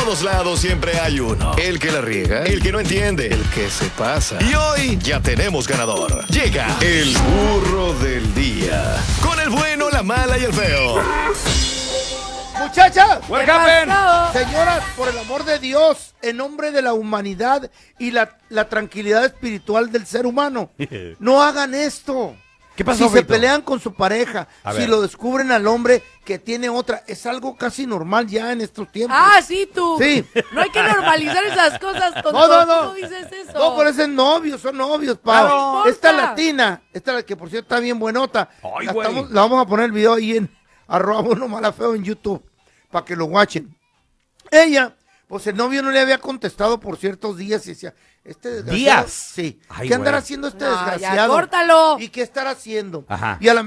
todos lados siempre hay uno. El que la riega, el que no entiende, el que se pasa. Y hoy ya tenemos ganador. Llega el burro del día. Con el bueno, la mala y el feo. Muchachas, What happened? señoras, por el amor de Dios, en nombre de la humanidad y la tranquilidad espiritual del ser humano, no hagan esto. ¿Qué pasó, Si se Fito? pelean con su pareja, A si ver. lo descubren al hombre que tiene otra, es algo casi normal ya en estos tiempos. Ah, sí, tú. Sí. No hay que normalizar esas cosas. No, no, no. ¿Cómo dices eso? No, pero son novios, pa. No Esta importa. latina, que por cierto está bien buenota. Ay, la, güey. la vamos a poner el video ahí en @unomalafeo en YouTube, para que lo watchen. Ella, pues el novio no le había contestado por ciertos días y decía, este desgraciado. ¿Días? Sí. Ay, ¿Qué andará güey. haciendo este No, ya, desgraciado? córtalo. ¿Y qué estará haciendo? Ajá. Y,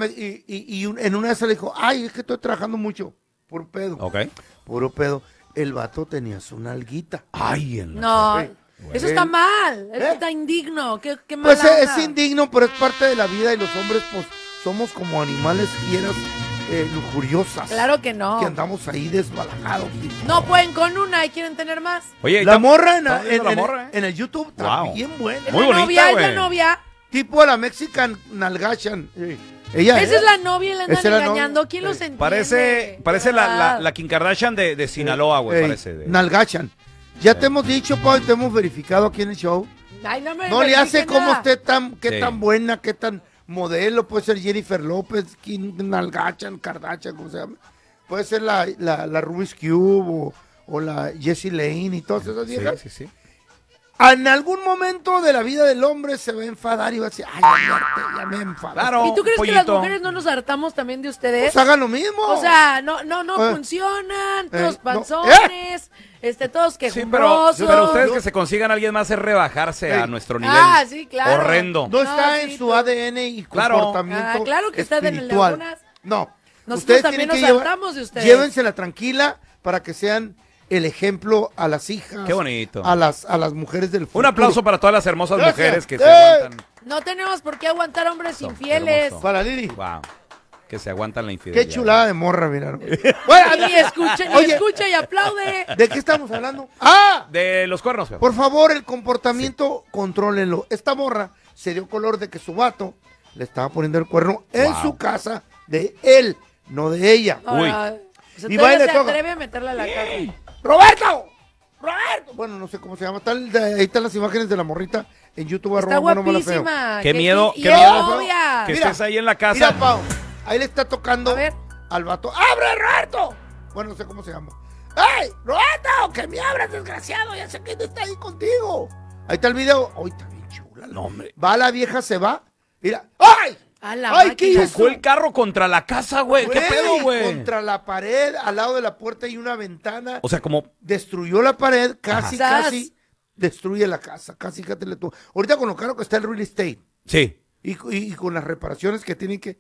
en una de esas le dijo, ay, es que estoy trabajando mucho. Puro pedo. Ok. Puro pedo. El vato tenía su nalguita. Ay, en la... No, Sí. eso está mal. Eso ¿Eh? está indigno. Qué Pues mala es onda. indigno, pero es parte de la vida y los hombres, pues, somos como animales fieras, lujuriosas. Claro que no. Que andamos ahí desbalajados. No pueden con una y quieren tener más. Oye, La morra ¿estás viendo la morra, en el YouTube está Wow. bien buena. Es Muy la bonita, novia, es güey. la novia. Tipo a la Mexican Nalgachan. Ella Esa es la novia y la Esa andan es la engañando. novia. ¿Quién los entiende? Parece la Kim Kardashian de Sinaloa, güey, parece. Nalgachan. Ya te hemos dicho, Pau, y te hemos verificado aquí en el show. Ay, no me No le hace verifiquen como nada. usted qué Sí. tan buena, qué tan modelo. Puede ser Jennifer López, Nalgachan, Kardashian, ¿cómo se llama? Puede ser la Rubik's Cube o la Jessie Lane y todas esas viejas. Sí. En algún momento de la vida del hombre se va a enfadar y va a decir, ay, ya me enfadé. Claro. ¿Y tú crees que Pollito. las mujeres no nos hartamos también de ustedes? Pues hagan lo mismo. O sea, no Eh. funcionan, todos no. panzones, todos Sí, quejumbrosos. pero ustedes que se consigan a alguien más es rebajarse a Sí. nuestro nivel Ah, sí, claro. horrendo. No está No, en sí, su tú. ADN y Claro. comportamiento Ah, claro que está en el de espiritual. algunas. No. Nosotros Ustedes también tienen nos que hartamos de ustedes. Llévensela tranquila para que sean el ejemplo a las hijas. Qué bonito. A las mujeres del futuro. Un aplauso para todas las hermosas Gracias. mujeres que se ¡Eh! aguantan. No tenemos por qué aguantar hombres Eso, infieles. hermoso. Para Lili. Wow. Que se aguantan la infidelidad. Qué chulada de morra, mira. Bueno, Y escucha, Oye. y aplaude. ¿de qué estamos hablando? ¡Ah! De los cuernos, feo. Por favor, el comportamiento, contrólenlo. Esta morra se dio color de que su vato le estaba poniendo el cuerno en Wow. su casa de él, no de ella. Uy. Ahora, pues Y va y entonces le se toca. atreve a meterla a la casa. ¡Roberto! ¡Roberto! Bueno, no sé cómo se llama. Ahí están las imágenes de la morrita en YouTube. Está @bueno me la feo. guapísima. Qué que miedo, sí, qué y es miedo. novia. Que Mira, estés ahí en la casa. Mira, Pau, ahí le está tocando A ver. al vato. ¡Abre, Roberto! Bueno, no sé cómo se llama. ¡Ay, Roberto! ¡Que me abras, desgraciado! Ya sé quién está ahí contigo. Ahí está el video. ¡Ay, está bien chula! No, hombre. Va la vieja, se va. Mira. ¡Ay! A la ¡Ay, qué máquina. hizo! Chocó el carro contra la casa, güey. ¿Qué pedo, güey? Contra la pared, al lado de la puerta hay una ventana. O sea, como... Destruyó la pared, casi, Ajá. casi destruye la casa. Casi, fíjate tú. Ahorita con lo caro que está el real estate Sí. y con las reparaciones que tienen que...